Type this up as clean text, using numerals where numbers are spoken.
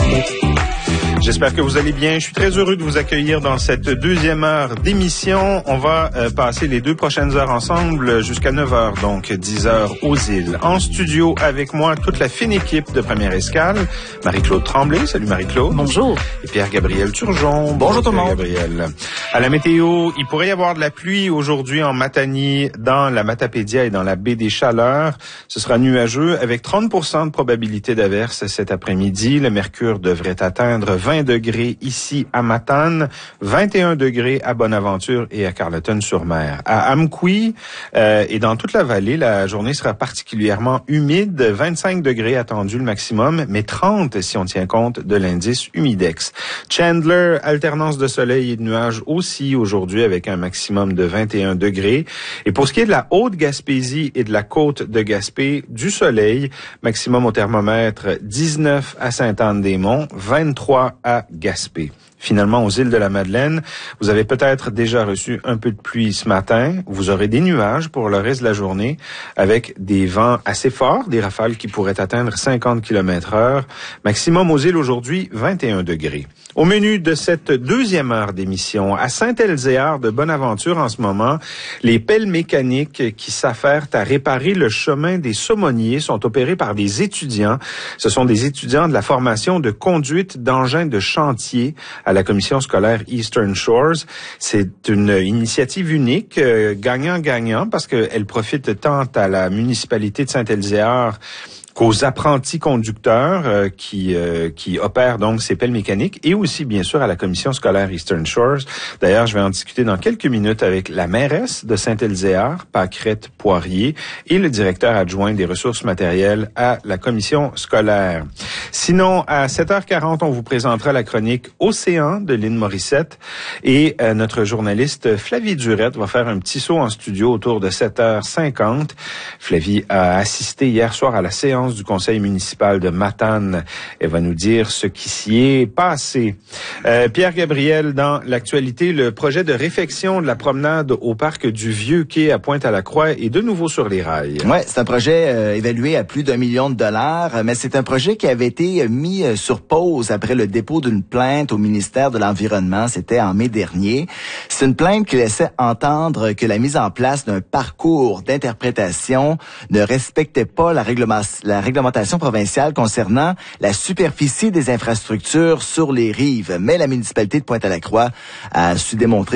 J'espère que vous allez bien. Je suis très heureux de vous accueillir dans cette deuxième heure d'émission. On va passer les 2 prochaines heures ensemble jusqu'à 9 heures, donc 10 heures aux îles. En studio avec moi, toute la fine équipe de Première Escale. Marie-Claude Tremblay. Salut Marie-Claude. Bonjour. Et Pierre-Gabriel Turgeon. Bonjour tout le monde. Gabriel. À la météo, il pourrait y avoir de la pluie aujourd'hui en Matanie, dans la Matapédia et dans la baie des Chaleurs. Ce sera nuageux avec 30% de probabilité d'averse cet après-midi. Le mercure devrait atteindre 20 degrés ici à Matane, 21 degrés à Bonaventure et à Carleton-sur-Mer. À Amqui et dans toute la vallée, la journée sera particulièrement humide, 25 degrés attendus le maximum, mais 30 si on tient compte de l'indice humidex. Chandler, alternance de soleil et de nuages aussi aujourd'hui avec un maximum de 21 degrés. Et pour ce qui est de la Haute-Gaspésie et de la côte de Gaspé, du soleil, maximum au thermomètre 19 à Sainte-Anne-des-Monts, 23 à Gaspé. Finalement, aux îles de la Madeleine, vous avez peut-être déjà reçu un peu de pluie ce matin. Vous aurez des nuages pour le reste de la journée avec des vents assez forts, des rafales qui pourraient atteindre 50 km/h. Maximum aux îles aujourd'hui, 21 degrés. Au menu de cette deuxième heure d'émission, à Saint-Elzéar de Bonaventure en ce moment, les pelles mécaniques qui s'affairent à réparer le chemin des Saumoniers sont opérées par des étudiants. Ce sont des étudiants de la formation de conduite d'engins de chantier à la commission scolaire Eastern Shores. C'est une initiative unique, gagnant-gagnant, parce qu'elle profite tant à la municipalité de Saint-Elzéar qu'aux apprentis conducteurs qui opèrent donc ces pelles mécaniques et aussi bien sûr à la commission scolaire Eastern Shores. D'ailleurs, je vais en discuter dans quelques minutes avec la mairesse de Saint-Elzéar, Pâquerette Poirier, et le directeur adjoint des ressources matérielles à la commission scolaire. Sinon, à 7h40, on vous présentera la chronique Océan de Lynn Morissette et notre journaliste Flavie Durette va faire un petit saut en studio autour de 7h50. Flavie a assisté hier soir à la séance du conseil municipal de Matane. Elle va nous dire ce qui s'y est passé. Pierre-Gabriel, dans l'actualité, le projet de réfection de la promenade au parc du Vieux-Quai à Pointe-à-la-Croix est de nouveau sur les rails. Ouais, c'est un projet évalué à plus d'1 million de dollars, mais c'est un projet qui avait été mis sur pause après le dépôt d'une plainte au ministère de l'Environnement. C'était en mai dernier. C'est une plainte qui laissait entendre que la mise en place d'un parcours d'interprétation ne respectait pas la réglementation provinciale concernant la superficie des infrastructures sur les rives. Mais la municipalité de Pointe-à-la-Croix a su démontrer